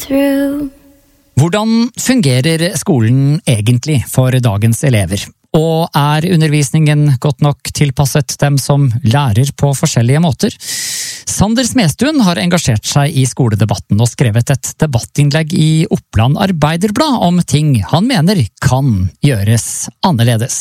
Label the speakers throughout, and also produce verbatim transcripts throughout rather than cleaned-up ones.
Speaker 1: through.
Speaker 2: Hvordan fungerer skolen egentlig for dagens elever? Og er undervisningen godt nok tilpasset dem som lærer på forskjellige måter? Sander Smestuen har engasjert seg i skoledebatten og skrevet et debattinnlegg i Oppland Arbeiderblad om ting han mener kan gjøres annerledes.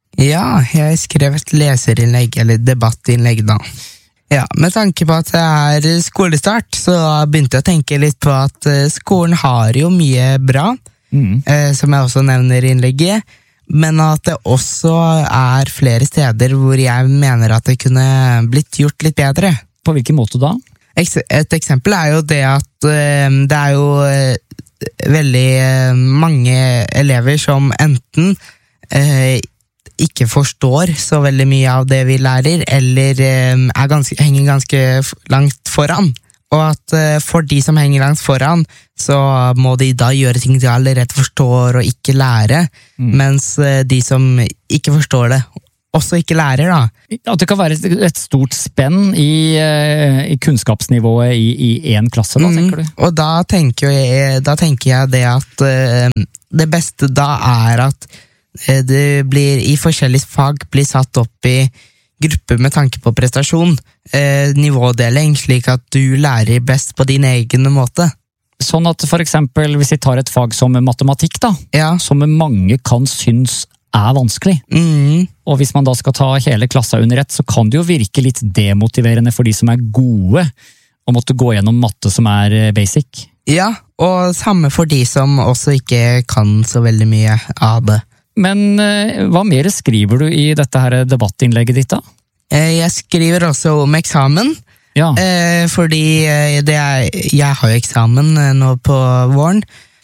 Speaker 3: Ja, jeg skrev et leserinnlegg, eller debattinnlegg da. Ja, med tanke på at det er skolestart, så begynte jeg å tenke litt på at skolen har jo mye bra, mm. eh, som jeg også nevner i innlegget, men at det også er flere steder hvor jeg mener at det kunne blitt gjort litt bedre.
Speaker 2: På hvilken måte da?
Speaker 3: Et eksempel er jo det at uh, det er jo uh, veldig uh, mange elever som enten uh, ikke forstår så veldig mye av det vi lærer, eller uh, er ganske, henger ganske langt foran. Og at uh, for de som henger langt foran, så må de da gjøre ting de allerede forstår og ikke lære, mm. mens uh, de som ikke forstår det, også ikke lærer da.
Speaker 2: At det kan være et stort spenn i, uh, i kunnskapsnivået i, i en klasse, da, mm. tenker du?
Speaker 3: Og da tenker jeg, da tenker jeg det at uh, det beste da er at uh, det blir i forskjellige fag blir satt opp i grupper med tanke på prestasjon, eh, nivådeling, slik at du lærer best på din egen måte.
Speaker 2: Sånn at for eksempel, hvis vi tar et fag som matematikk da,
Speaker 3: ja.
Speaker 2: som mange kan synes er vanskelig,
Speaker 3: mm.
Speaker 2: og hvis man da skal ta hele klassa under ett, så kan det jo virke litt demotiverende for de som er gode, å måtte gå gjennom matte som er basic.
Speaker 3: Ja, og samme for de som også ikke kan så veldig mye av det.
Speaker 2: Men hva mer skriver du i dette her debattinnlegget ditt da?
Speaker 3: Jeg skriver også om eksamen,
Speaker 2: ja.
Speaker 3: fordi det er, jeg har jo eksamen nå på våren,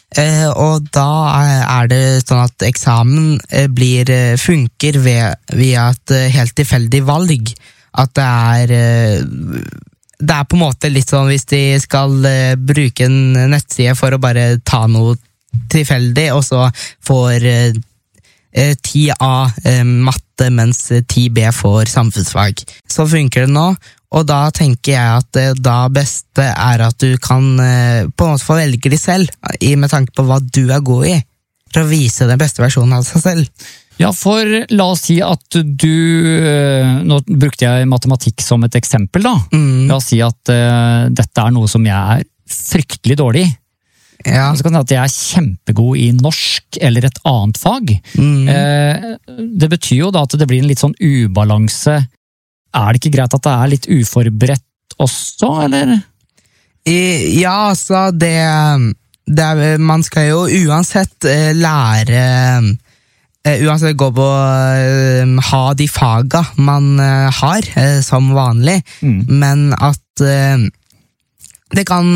Speaker 3: og da er det sånn at eksamen blir, funker ved, via et helt tilfeldig valg. At det er, det er på en måte litt sånn hvis de skal bruke en nettside for å bare ta noe tilfeldig, og så får ti A matte, mens ti B får samfunnsfag. Så funker det nå, og da tenker jeg at det da beste er at du kan på en måte få velge det selv, med tanke på hva du er god i, for å vise den beste versjonen av seg selv.
Speaker 2: Ja, for la oss si at du, nå brukte jeg matematikk som et eksempel da,
Speaker 3: mm.
Speaker 2: la oss si at uh, dette er noe som jeg er fryktelig dårlig i.
Speaker 3: Ja.
Speaker 2: Så kan det at jeg er kjempegod i norsk eller et annet fag.
Speaker 3: Mm.
Speaker 2: Eh, det betyr jo da at det blir en litt sånn ubalanse. Er det ikke greit at det er litt uforberedt også, eller?
Speaker 3: I, ja, altså det, det er, man skal jo uansett eh, lære, eh, uansett gå på eh, ha de faga man eh, har eh, som vanlig,
Speaker 2: mm.
Speaker 3: men at eh, Det kan,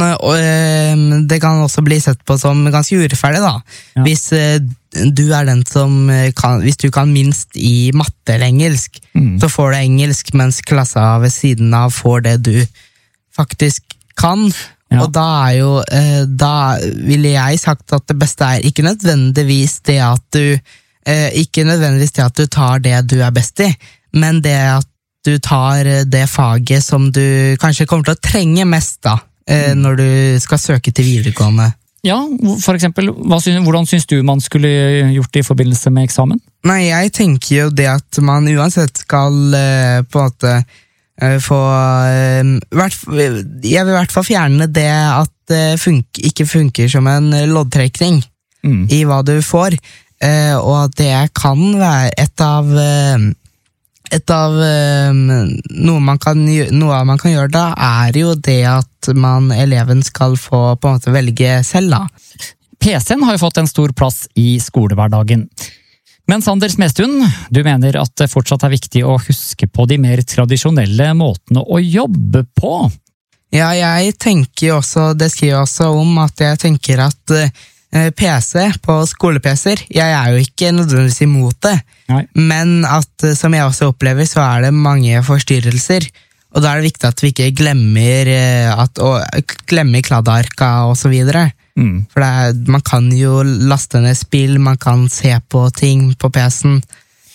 Speaker 3: det kan også bli sett på som ganske urettferdig da.
Speaker 2: Ja.
Speaker 3: Hvis du er den som kan, hvis du kan minst i matte eller engelsk,
Speaker 2: mm.
Speaker 3: så får du engelsk, mens klassa ved siden av får det du faktisk kan.
Speaker 2: Ja.
Speaker 3: Og da er jo, da ville jeg sagt at det beste er ikke nødvendigvis det at du, ikke nødvendigvis det at du tar det du er best i, men det at du tar det faget som du kanskje kommer til å trenge mest da, når du skal søke til videregående.
Speaker 2: Ja, for eksempel, hva synes, hvordan synes du man skulle gjort det i forbindelse med eksamen?
Speaker 3: Nei, jeg tenker jo det at man uansett skal uh, på en måte uh, få uh, hvert, jeg vil i hvert fall fjerne det at det funk, ikke funker som en loddtrekning
Speaker 2: mm.
Speaker 3: i hva du får, uh, og at det kan være et av uh, et av um, noe, man kan, noe man kan gjøre da, er jo det at man, eleven skal få på en måte velge selv da.
Speaker 2: P C-en har jo fått en stor plass i skolehverdagen. Men Sander Smestuen, du mener at det fortsatt er viktig å huske på de mer tradisjonelle måtene å jobbe på?
Speaker 3: Ja, jeg tenker også, det skriver jeg også om, at jeg tenker at uh, P C på skole-P C-er, jeg er jo ikke nødvendigvis imot det,
Speaker 2: Nei.
Speaker 3: Men at, som jeg også opplever, så er det mange forstyrrelser, og da er det viktig at vi ikke glemmer, at, og, glemmer kladdarka og så videre.
Speaker 2: Mm.
Speaker 3: For det er, man kan jo laste ned spill, man kan se på ting på P C-en.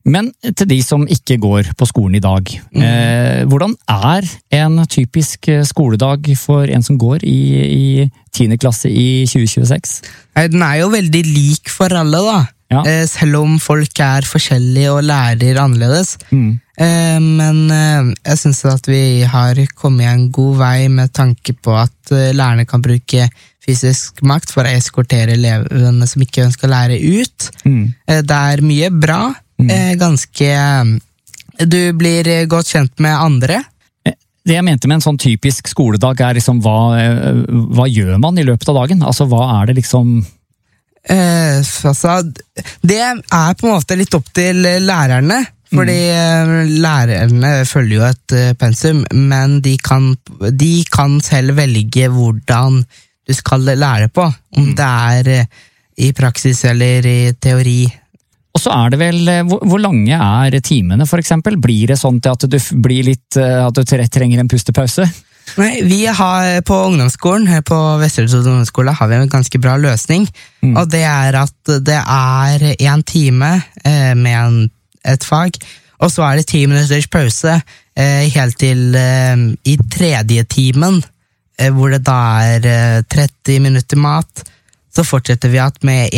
Speaker 2: Men til de som ikke går på skolen i dag, mm. eh, hvordan er en typisk skoledag for en som går i, i tiende klasse i tjue tjueseks?
Speaker 3: Den er jo veldig lik for alle da, ja. eh, selv om folk er forskjellige og lærer annerledes. Mm. Eh, men eh, jeg synes at vi har kommet en god vei med tanke på at eh, lærerne kan bruke fysisk makt for å eskortere elevene som ikke ønsker å lære ut. Mm. Eh, det er mye bra. Mm. Ganske Du blir godt kjent med andre.
Speaker 2: Det jeg mente med en sånn typisk skoledag er liksom hva, hva gjør man i løpet av dagen? Altså hva er det liksom
Speaker 3: eh, altså, Det er på en måte litt opp til lærerne. Fordi mm. lærerne følger jo et pensum, men de kan, de kan selv velge hvordan du skal lære på. Om mm. det er i praksis eller i teori.
Speaker 2: Og så er det vel, hvor, hvor lange er timene for eksempel? Blir det sånn at du blir litt, at du trenger en pustepause?
Speaker 3: Nei, vi har på ungdomsskolen, på Vesterøy ungdomsskole, har vi en ganske bra løsning. Mm. Og det er at det er en time eh, med en, et fag, og så er det ti minutters pause eh, helt til eh, i tredje timen, eh, hvor det da er eh, tretti minutter mat. Så fortsetter vi at med